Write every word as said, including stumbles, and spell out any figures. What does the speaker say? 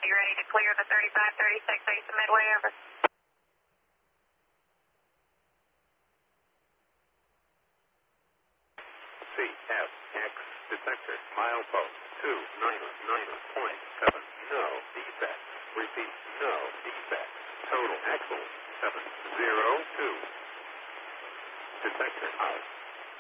you ready to clear the thirty-five thirty-six east of Midway, over. C F X detector, milepost two nine nine point seven, no defect. Repeat, no defect. Total axle seven zero two. Detector out.